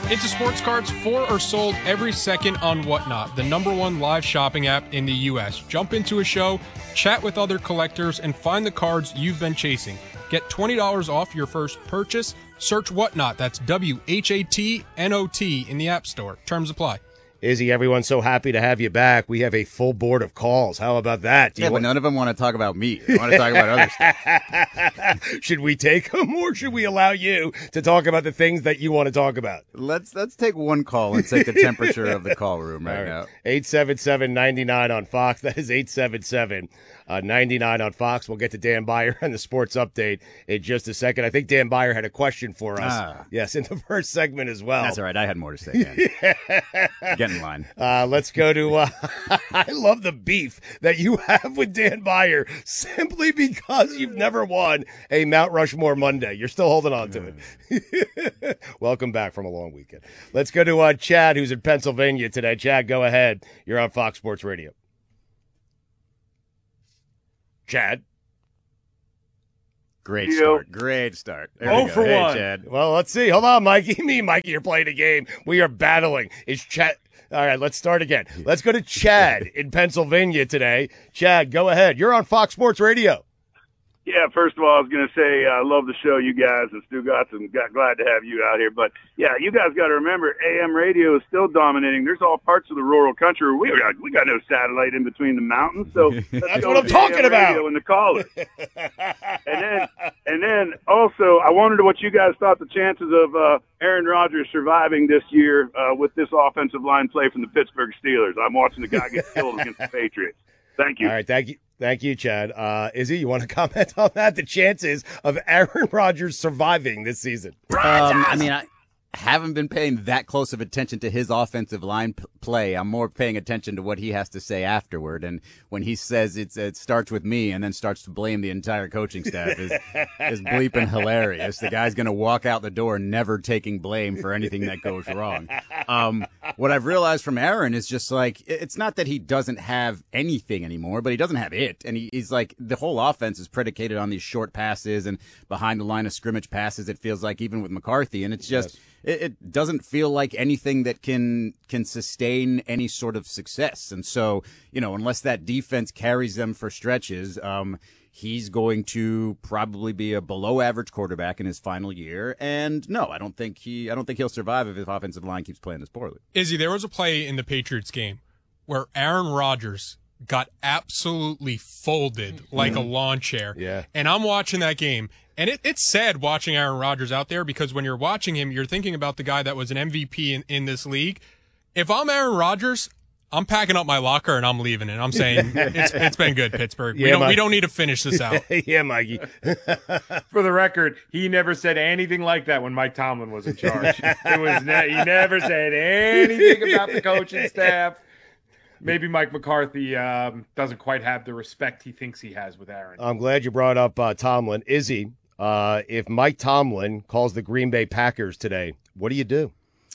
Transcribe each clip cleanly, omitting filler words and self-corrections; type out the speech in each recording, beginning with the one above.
Into sports cards for or sold every second on Whatnot, the #1 live shopping app in the U.S. Jump into a show, chat with other collectors, and find the cards you've been chasing. Get $20 off your first purchase. Search Whatnot, that's WHATNOT in the App Store. Terms apply. Izzy, everyone's so happy to have you back. We have a full board of calls. How about that? But none of them want to talk about me. They want to talk about other stuff. Should we take them, or should we allow you to talk about the things that you want to talk about? Let's take one call and take the temperature of the call room right now. 877-99 on Fox. That is 877-99 on Fox. We'll get to Dan Beyer and the sports update in just a second. I think Dan Beyer had a question for us. Yes, in the first segment as well. That's all right. I had more to say, Dan. Get in line. Let's go to I love the beef that you have with Dan Beyer simply because you've never won a Mount Rushmore Monday. You're still holding on to it. Welcome back from a long weekend. Let's go to Chad, who's in Pennsylvania today. Chad, go ahead. You're on Fox Sports Radio. Chad. Great start. Great start. There we go. For hey, 1. Chad. Well, let's see. Hold on, Mikey. Me and Mikey are playing a game. We are battling. Is Chad... All right, let's start again. Let's go to Chad in Pennsylvania today. Chad, go ahead. You're on Fox Sports Radio. Yeah, first of all, I was going to say I love the show, you guys, and Stu Gotts, and glad to have you out here. But, yeah, you guys got to remember, AM radio is still dominating. There's all parts of the rural country where we got no satellite in between the mountains. So that's what I'm talking about. And the callers. and then also, I wondered what you guys thought the chances of Aaron Rodgers surviving this year with this offensive line play from the Pittsburgh Steelers. I'm watching the guy get killed against the Patriots. Thank you. All right, thank you. Thank you, Chad. Izzy, you want to comment on that? The chances of Aaron Rodgers surviving this season? I haven't been paying that close of attention to his offensive line play. I'm more paying attention to what he has to say afterward. And when he says it starts with me and then starts to blame the entire coaching staff is bleeping hilarious. The guy's going to walk out the door never taking blame for anything that goes wrong. What I've realized from Aaron is just like, it's not that he doesn't have anything anymore, but he doesn't have it. And he's like, the whole offense is predicated on these short passes and behind the line of scrimmage passes, it feels like, even with McCarthy. And it's just, it doesn't feel like anything that can sustain any sort of success. And so, unless that defense carries them for stretches, he's going to probably be a below average quarterback in his final year. And no, I don't think he'll survive if his offensive line keeps playing this poorly. Izzy, there was a play in the Patriots game where Aaron Rodgers got absolutely folded like a lawn chair. Yeah. And I'm watching that game. And it's sad watching Aaron Rodgers out there because when you're watching him, you're thinking about the guy that was an MVP in this league. If I'm Aaron Rodgers, I'm packing up my locker and I'm leaving it. I'm saying it's been good, Pittsburgh. Yeah, we don't need to finish this out. Yeah, Mikey. For the record, he never said anything like that when Mike Tomlin was in charge. He never said anything about the coaching staff. Maybe Mike McCarthy doesn't quite have the respect he thinks he has with Aaron. I'm glad you brought up Tomlin. Izzy, if Mike Tomlin calls the Green Bay Packers today, what do you do?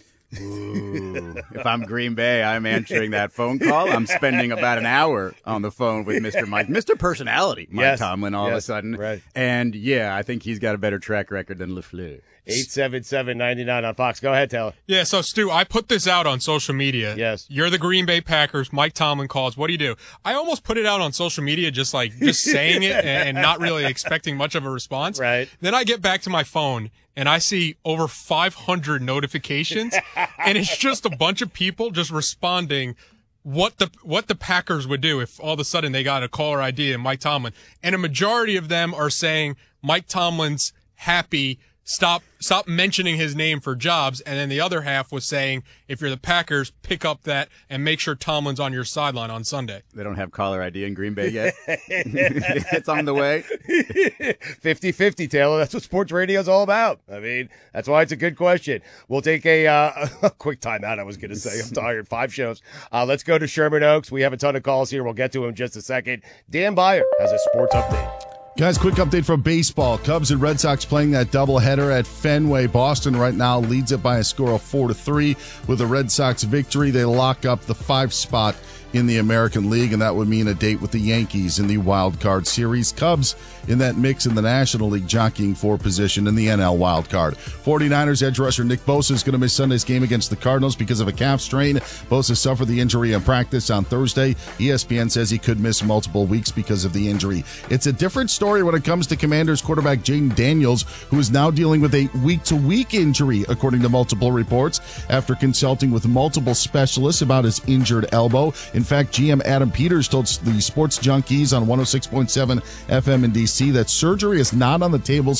Ooh. If I'm Green Bay, I'm answering that phone call. I'm spending about an hour on the phone with Mr. Personality, Mike Tomlin, all of a sudden. Right. And, yeah, I think he's got a better track record than LaFleur. 877-99 on Fox. Go ahead, Taylor. Yeah, so, Stu, I put this out on social media. Yes. You're the Green Bay Packers. Mike Tomlin calls. What do? I almost put it out on social media just saying it and not really expecting much of a response. Right. Then I get back to my phone, and I see over 500 notifications, and it's just a bunch of people just responding what the Packers would do if all of a sudden they got a caller ID and Mike Tomlin. And a majority of them are saying Mike Tomlin's happy. Stop mentioning his name for jobs. And then the other half was saying, if you're the Packers, pick up that and make sure Tomlin's on your sideline on Sunday. They don't have caller ID in Green Bay yet. It's on the way. 50-50, Taylor. That's what sports radio is all about. I mean, that's why it's a good question. We'll take a quick timeout, I was going to say. I'm tired. 5 shows. Let's go to Sherman Oaks. We have a ton of calls here. We'll get to him in just a second. Dan Beyer has a sports update. Guys, quick update from baseball. Cubs and Red Sox playing that doubleheader at Fenway. Boston right now leads it by a score of 4-3. With the Red Sox victory, they lock up the 5 spot in the American League, and that would mean a date with the Yankees in the Wild Card Series. Cubs in that mix in the National League, jockeying for position in the NL Wild Card. 49ers edge rusher Nick Bosa is going to miss Sunday's game against the Cardinals because of a calf strain. Bosa suffered the injury in practice on Thursday. ESPN says he could miss multiple weeks because of the injury. It's a different story when it comes to Commanders quarterback Jaden Daniels, who is now dealing with a week-to-week injury, according to multiple reports, after consulting with multiple specialists about his injured elbow. In fact, GM Adam Peters told the Sports Junkies on 106.7 FM in DC that surgery is not on the table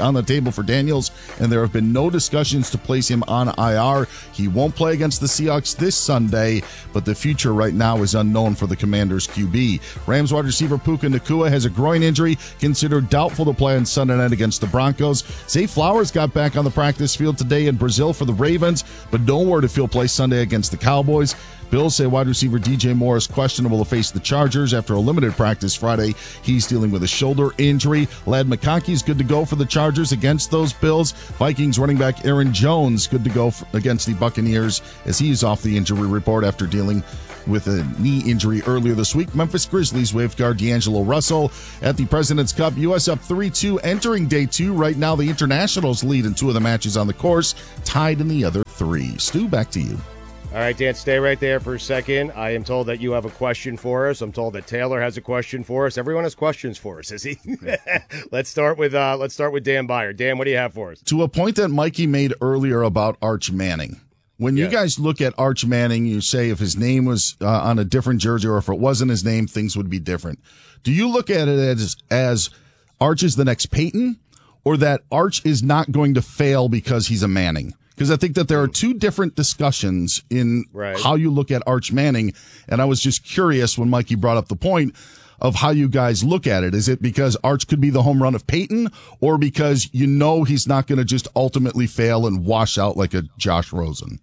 for Daniels, and there have been no discussions to place him on IR. He won't play against the Seahawks this Sunday, but the future right now is unknown for the Commanders QB. Rams wide receiver Puka Nacua has a groin injury, considered doubtful to play on Sunday night against the Broncos. Zay Flowers got back on the practice field today in Brazil for the Ravens, but no word if he'll play Sunday against the Cowboys. Bills say wide receiver DJ Moore is questionable to face the Chargers after a limited practice Friday. He's dealing with a shoulder injury. Ladd McConkey is good to go for the Chargers against those Bills. Vikings running back Aaron Jones good to go against the Buccaneers as he's off the injury report after dealing with a knee injury earlier this week. Memphis Grizzlies waived guard D'Angelo Russell at the President's Cup. U.S. up 3-2 entering day 2. Right now the Internationals lead in 2 of the matches on the course, tied in the other 3. Stu, back to you. All right, Dan, stay right there for a second. I am told that you have a question for us. I'm told that Taylor has a question for us. Everyone has questions for us, is he? Let's start with Dan Byer. Dan, what do you have for us? To a point that Mikey made earlier about Arch Manning. When you guys look at Arch Manning, you say if his name was on a different jersey or if it wasn't his name, things would be different. Do you look at it as Arch is the next Peyton, or that Arch is not going to fail because he's a Manning? Because I think that there are two different discussions in how you look at Arch Manning, and I was just curious when Mikey brought up the point of how you guys look at it. Is it because Arch could be the home run of Peyton, or because you know he's not going to just ultimately fail and wash out like a Josh Rosen?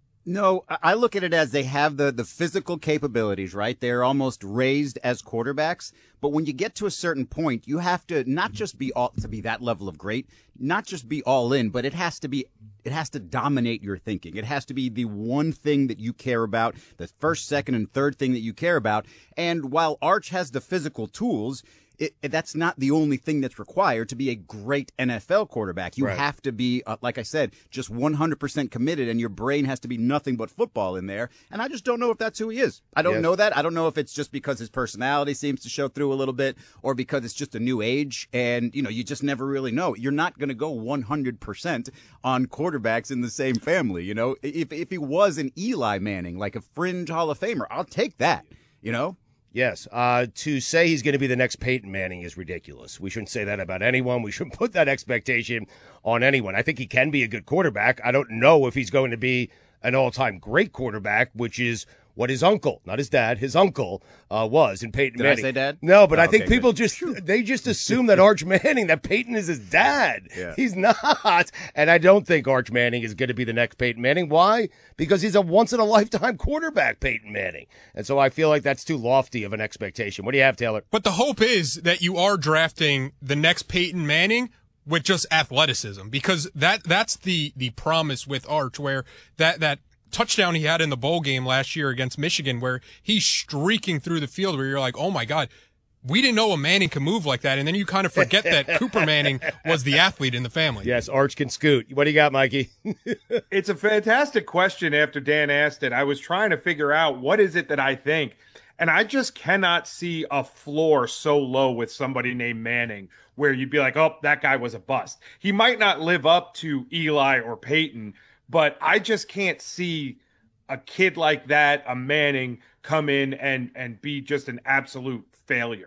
No, I look at it as they have the physical capabilities, right? They're almost raised as quarterbacks. But when you get to a certain point, you have to not just be to be that level of great, not just be all in, but it has to dominate your thinking. It has to be the one thing that you care about, the first, second, and third thing that you care about. And while Arch has the physical tools, that's not the only thing that's required to be a great NFL quarterback. You have to be, like I said, just 100% committed, and your brain has to be nothing but football in there. And I just don't know if that's who he is. I don't know that. I don't know if it's just because his personality seems to show through a little bit, or because it's just a new age, and you just never really know. You're not going to go 100% on quarterbacks in the same family. If he was an Eli Manning, like a fringe Hall of Famer, I'll take that. Yes. To say he's going to be the next Peyton Manning is ridiculous. We shouldn't say that about anyone. We shouldn't put that expectation on anyone. I think he can be a good quarterback. I don't know if he's going to be an all-time great quarterback, which is what his uncle, not his dad, his uncle was in Peyton Manning. Did I say dad? No, but I think people just assume that Arch Manning, that Peyton is his dad. Yeah. He's not. And I don't think Arch Manning is going to be the next Peyton Manning. Why? Because he's a once-in-a-lifetime quarterback, Peyton Manning. And so I feel like that's too lofty of an expectation. What do you have, Taylor? But the hope is that you are drafting the next Peyton Manning with just athleticism, because that's the promise with Arch, where that touchdown he had in the bowl game last year against Michigan, where he's streaking through the field, where you're like, oh my God, we didn't know a Manning can move like that. And then you kind of forget that Cooper Manning was the athlete in the family. Yes, Arch can scoot. What do you got, Mikey? It's a fantastic question after Dan asked it. I was trying to figure out what is it that I think. And I just cannot see a floor so low with somebody named Manning where you'd be like, oh, that guy was a bust. He might not live up to Eli or Peyton, but I just can't see a kid like that, a Manning, come in and be just an absolute failure.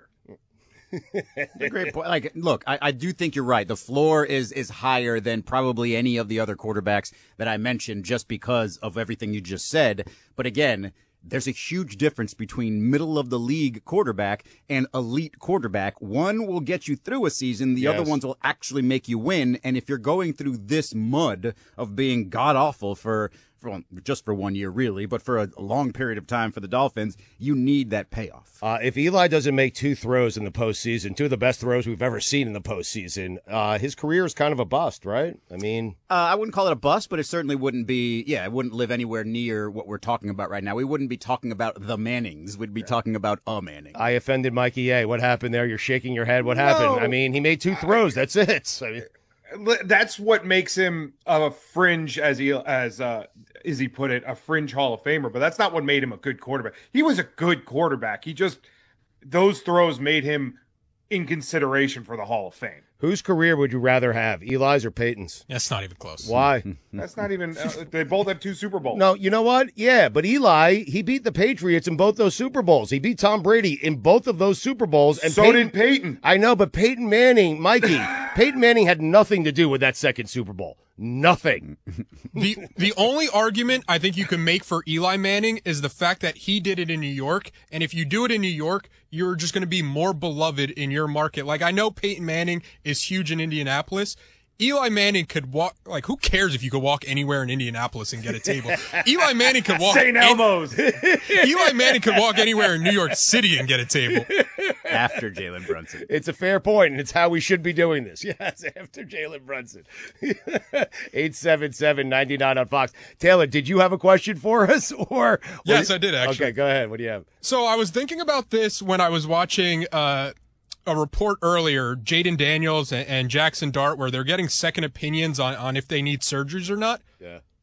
A great point. Look, I do think you're right. The floor is higher than probably any of the other quarterbacks that I mentioned, just because of everything you just said. But again, there's a huge difference between middle of the league quarterback and elite quarterback. One will get you through a season. The other ones will actually make you win. And if you're going through this mud of being god awful for just for 1 year, really, but for a long period of time for the Dolphins, you need that payoff. If Eli doesn't make 2 throws in the postseason, 2 of the best throws we've ever seen in the postseason, his career is kind of a bust, right? I mean, I wouldn't call it a bust, but it certainly wouldn't be. Yeah, it wouldn't live anywhere near what we're talking about right now. We wouldn't be talking about the Mannings. We'd be talking about a Manning. I offended Mikey A. What happened there? You're shaking your head. What happened? I mean, he made 2 throws. That's it. I mean, that's what makes him a fringe, as he put it, a fringe Hall of Famer. But that's not what made him a good quarterback. He was a good quarterback. Those throws made him in consideration for the Hall of Fame. Whose career would you rather have, Eli's or Peyton's? That's not even close. Why? That's not even. They both had 2 Super Bowls. No, you know what? Yeah, but Eli, he beat the Patriots in both those Super Bowls. He beat Tom Brady in both of those Super Bowls. And so did Peyton. I know, but Peyton Manning, Mikey, Peyton Manning had nothing to do with that second Super Bowl. Nothing. The only argument I think you can make for Eli Manning is the fact that he did it in New York, and if you do it in New York, you're just going to be more beloved in your market. Like, I know Peyton Manning is huge in Indianapolis. Eli Manning could walk, like, who cares if you could walk anywhere in Indianapolis and get a table? Eli Manning could walk. St. Elmo's. Eli Manning could walk anywhere in New York City and get a table. After Jalen Brunson. It's a fair point, and it's how we should be doing this. Yes, after Jalen Brunson. 877-99 on Fox. Taylor, did you have a question for us? Or Yes, I did, actually. Okay, go ahead. What do you have? So I was thinking about this when I was watching a report earlier, Jaden Daniels and Jackson Dart, where they're getting second opinions on if they need surgeries or not. Yeah.